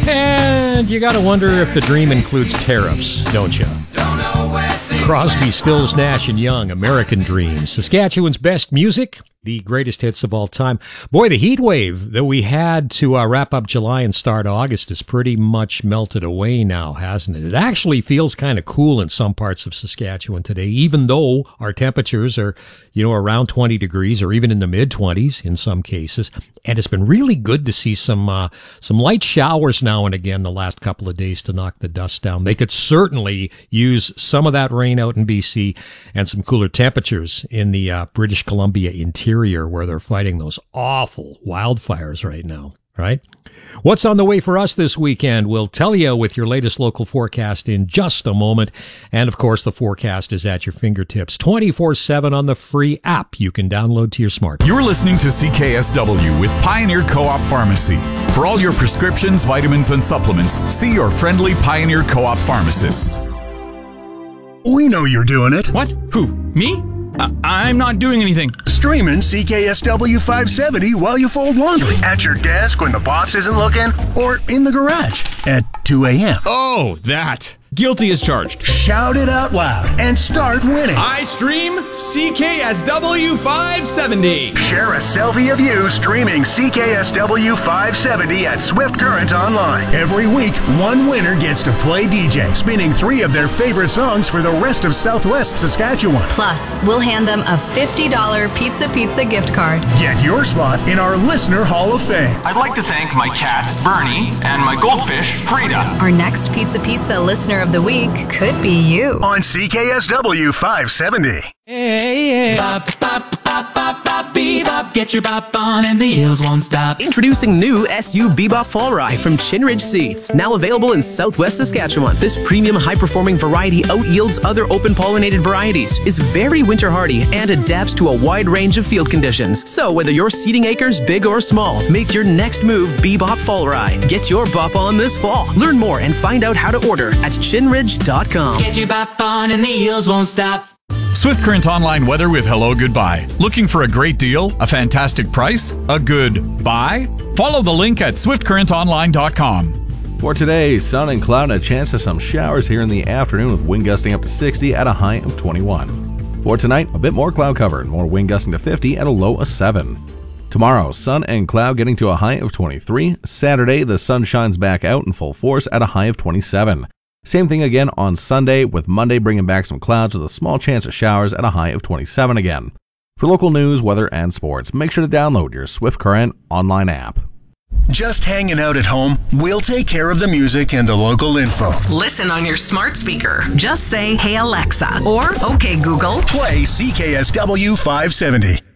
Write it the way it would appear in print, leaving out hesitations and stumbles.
And you got to wonder if the dream includes tariffs, don't you? Crosby, Stills, Nash & Young, American Dream. Saskatchewan's best music, the greatest hits of all time. Boy, the heat wave that we had to wrap up July and start August is pretty much melted away now, hasn't it? It actually feels kind of cool in some parts of Saskatchewan today, even though our temperatures are, around 20 degrees or even in the mid-20s in some cases. And it's been really good to see some light showers now and again the last couple of days to knock the dust down. They could certainly use some of that rain out in BC and some cooler temperatures in the British Columbia interior where they're fighting those awful wildfires right now, right? What's on the way for us this weekend? We'll tell you with your latest local forecast in just a moment. And, of course, the forecast is at your fingertips 24/7 on the free app you can download to your smartphone. You're listening to CKSW with Pioneer Co-op Pharmacy. For all your prescriptions, vitamins, and supplements, see your friendly Pioneer Co-op pharmacist. We know you're doing it. What? Who? Me? I'm not doing anything. Streaming CKSW 570 while you fold laundry. At your desk when the boss isn't looking. Or in the garage at 2 a.m. Oh, that. Guilty as charged. Shout it out loud and start winning. I stream CKSW 570. Share a selfie of you streaming CKSW 570 at Swift Current Online. Every week, one winner gets to play DJ, spinning 3 of their favorite songs for the rest of Southwest Saskatchewan. Plus, we'll hand them a $50 Pizza gift card. Get your spot in our Listener Hall of Fame. I'd like to thank my cat, Bernie, and my goldfish, Frida. Our next Pizza Listener of the Week could be you. On CKSW 570. Hey, bop, bop, bop, bop, bop, bebop. Get your bop on and the heels won't stop. Introducing new SU Bebop Fall Rye from Chinridge Seeds. Now available in Southwest Saskatchewan. This premium high-performing variety out-yields other open-pollinated varieties, is very winter-hardy, and adapts to a wide range of field conditions. So whether you're seeding acres big or small, make your next move Bebop Fall Rye. Get your bop on this fall. Learn more and find out how to order at chinridge.com. Get your bop on and the heels won't stop. Swift Current Online weather with Hello Goodbye. Looking for a great deal? A fantastic price? A good buy? Follow the link at swiftcurrentonline.com. For today, sun and cloud and a chance of some showers here in the afternoon with wind gusting up to 60 at a high of 21. For tonight, a bit more cloud cover and more wind gusting to 50 at a low of 7. Tomorrow, sun and cloud getting to a high of 23. Saturday, the sun shines back out in full force at a high of 27. Same thing again on Sunday, with Monday bringing back some clouds with a small chance of showers at a high of 27 again. For local news, weather, and sports, make sure to download your Swift Current online app. Just hanging out at home? We'll take care of the music and the local info. Listen on your smart speaker. Just say, "Hey Alexa," or "Okay Google." Play CKSW 570.